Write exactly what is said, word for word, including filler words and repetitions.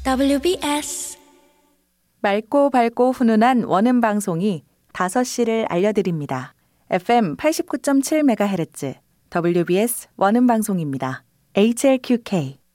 더블유비에스 맑고 밝고 훈훈한 원음 방송이 다섯 시를 알려드립니다. 에프엠 팔십구 점 칠 메가헤르츠 더블유비에스 원음 방송입니다. 에이치엘큐케이